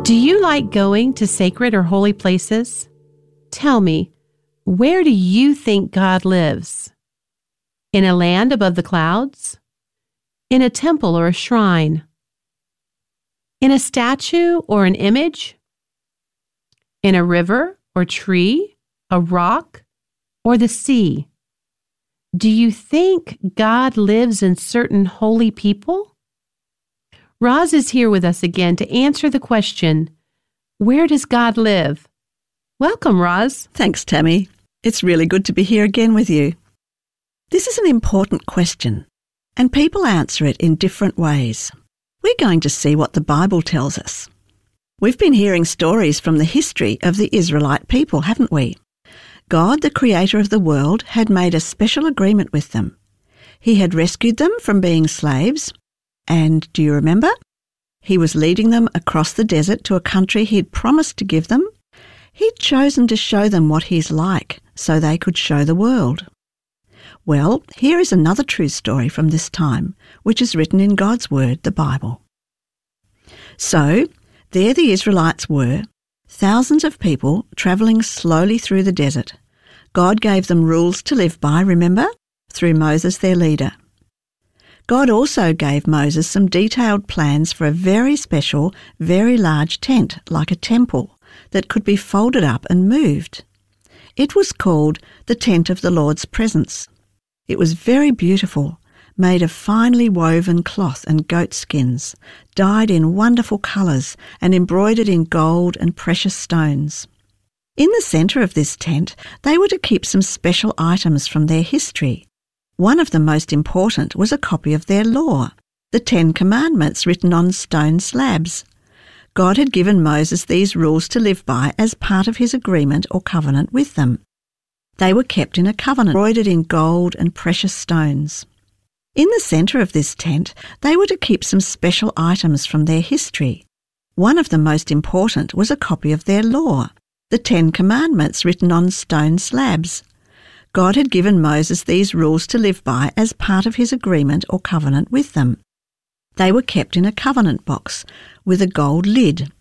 Do you like going to sacred or holy places? Tell me, where do you think God lives? In a land above the clouds? In a temple or a shrine? In a statue or an image? In a river or tree, a rock, or the sea? Do you think God lives in certain holy people? Roz is here with us again to answer the question, where does God live? Welcome, Roz. Thanks, Tammy. It's really good to be here again with you. This is an important question, and people answer it in different ways. We're going to see what the Bible tells us. We've been hearing stories from the history of the Israelite people, haven't we? God, the creator of the world, had made a special agreement with them. He had rescued them from being slaves, and do you remember? He was leading them across the desert to a country he'd promised to give them. He'd chosen to show them what he's like so they could show the world. Well, here is another true story from this time, which is written in God's Word, the Bible. So, there the Israelites were, thousands of people travelling slowly through the desert. God gave them rules to live by, remember? Through Moses, their leader. God also gave Moses some detailed plans for a very special, very large tent, like a temple, that could be folded up and moved. It was called the Tent of the Lord's Presence. It was very beautiful, made of finely woven cloth and goat skins, dyed in wonderful colours and embroidered in gold and precious stones. In the centre of this tent, they were to keep some special items from their history. One of the most important was a copy of their law, the 10 Commandments written on stone slabs. God had given Moses these rules to live by as part of his agreement or covenant with them. They were kept in a covenant embroidered in gold and precious stones. In the centre of this tent, they were to keep some special items from their history. One of the most important was a copy of their law, the 10 Commandments written on stone slabs. God had given Moses these rules to live by as part of his agreement or covenant with them. They were kept in a covenant box with a gold lid.